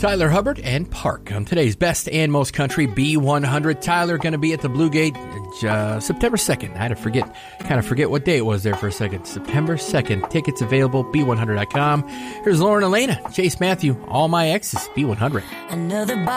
Tyler Hubbard and Park on today's Best and Most Country B100. Tyler going to be at the Blue Gate September 2nd. I had to kind of forget what day it was there for a second. September 2nd. Tickets available, B100.com. Here's Lauren Elena, Chase Matthew, All My Exes, B100. Another